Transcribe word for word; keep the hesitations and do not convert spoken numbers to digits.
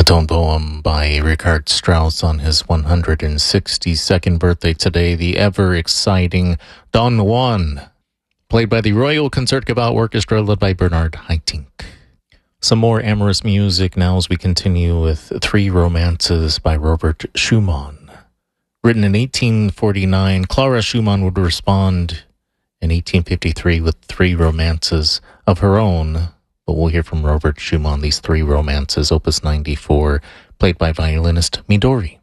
Tone Poem by Richard Strauss on his one hundred sixty-second birthday today. The ever-exciting Don Juan, played by the Royal Concertgebouw Orchestra, led by Bernard Haitink. Some more amorous music now as we continue with Three Romances by Robert Schumann. Written in eighteen forty-nine, Clara Schumann would respond in eighteen fifty-three with three romances of her own. But we'll hear from Robert Schumann, these three romances, Opus ninety-four, played by violinist Midori.